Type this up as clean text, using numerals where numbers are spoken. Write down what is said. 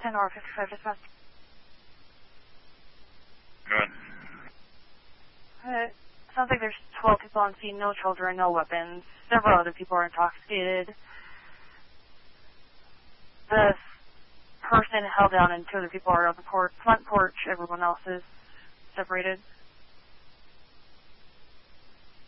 10-55 dispatch. Good. Sounds like there's 12 people on scene, no children, no weapons. Several other people are intoxicated. The person held down and 2 other people are on the front porch. Everyone else is separated.